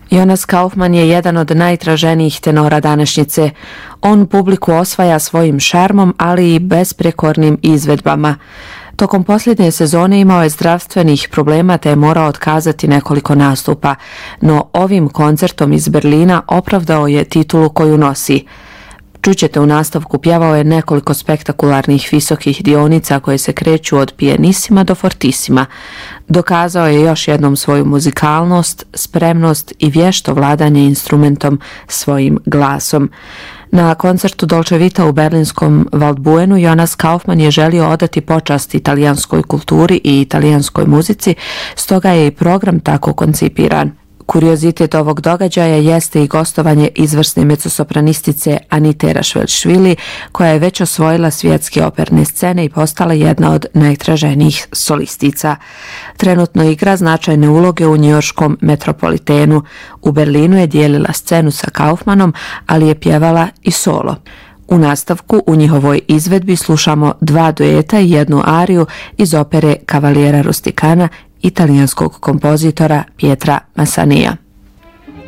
Jonas Kaufmann je jedan od najtraženijih tenora današnjice. On publiku osvaja svojim šarmom, ali i besprekornim izvedbama. Tokom posljednje sezone imao je zdravstvenih problema te je morao otkazati nekoliko nastupa, no ovim koncertom iz Berlina opravdao je titulu koju nosi. Čućete u nastavku, pjevao je nekoliko spektakularnih visokih dionica koje se kreću od pianissima do fortissima. Dokazao je još jednom svoju muzikalnost, spremnost i vješto vladanje instrumentom svojim glasom. Na koncertu Dolce Vita u berlinskom Waldbuenu Jonas Kaufmann je želio odati počast italijanskoj kulturi i italijanskoj muzici, stoga je i program tako koncipiran. Kuriozitet ovog događaja jeste i gostovanje izvrsne mezzosopranistice Anite Erašvili, koja je već osvojila svjetske operne scene i postala jedna od najtraženijih solistica. Trenutno igra značajne uloge u njujorškom Metropolitenu. U Berlinu je dijelila scenu sa Kaufmannom, ali je pjevala i solo. U nastavku u njihovoj izvedbi slušamo 2 dueta i 1 ariju iz opere Cavaliera Rusticana italijanskog kompozitora Pietra Massanija.